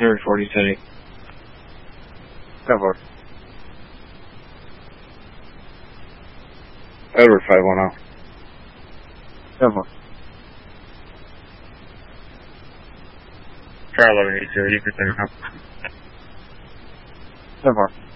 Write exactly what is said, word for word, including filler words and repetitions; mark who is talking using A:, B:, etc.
A: third forty City.
B: Go for it.
C: Edward five one zero.
B: Go for it.
D: Charlie eleven eight zero, you can send up.
B: Go for it.